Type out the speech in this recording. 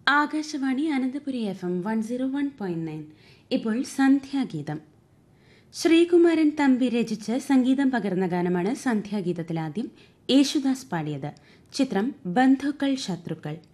Akashvani Ananthapuri FM 101.9. ഇപ്പോൾ സന്ധ്യാഗീതം. ശ്രീകുമാരൻ തമ്പി രചിച്ച് സംഗീതം പകർന്ന ഗാനമാണ് സന്ധ്യാഗീതത്തിലാദ്യം യേശുദാസ് പാടിയത്. ചിത്രം ബന്ധുക്കൾ ശത്രുക്കൾ.